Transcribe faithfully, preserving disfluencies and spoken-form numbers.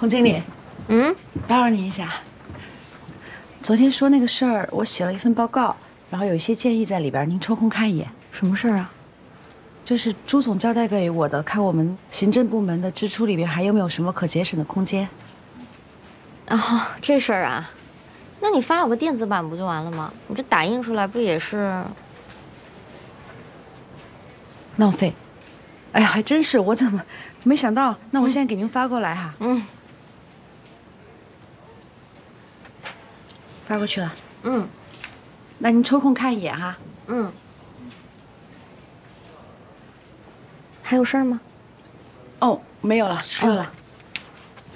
洪经理， 嗯， 打扰您一下。昨天说那个事儿，我写了一份报告，然后有一些建议在里边，您抽空看一眼。 什么事儿啊？ 这是朱总交代给我的，看我们行政部门的支出里边还有没有什么可节省的空间。 哦，这事儿啊，那你发有个电子版不就完了吗？你这打印出来不也是浪费？哎呀，还真是，我怎么没想到？那我现在给您发过来哈。 嗯发过去了。 嗯那您抽空看一眼哈。 嗯。还有事儿吗？ 哦，没有了，没有了。